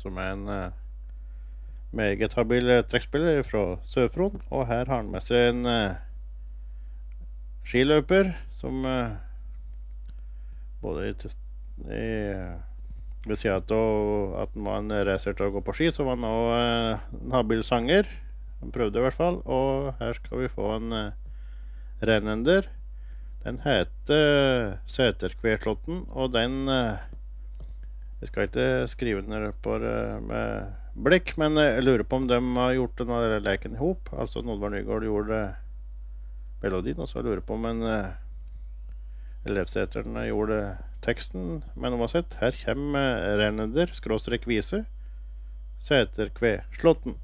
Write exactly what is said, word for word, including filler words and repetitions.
som er en uh, meget habil trekkspiller fra Sør-Fron, og her har han med seg en uh, skiløper som uh, både i, i ved siden av at han var en racer til å gå på ski, så var han også uh, en habil sanger. Han prøvde i hvert fall, og her skal vi få en uh, rennender. Den heter Sæterkveslåtten, og den uh, jeg skal ikke skrive den på uh, med blikk, men jeg lurer på om de har gjort denne leken ihop. Altså Nordvar Nygaard gjorde melodien, og så lurer jeg på om en uh, elevseteren gjorde teksten. Men uansett, her kommer uh, rennender, skråstrek vise, Sæterkveslåtten.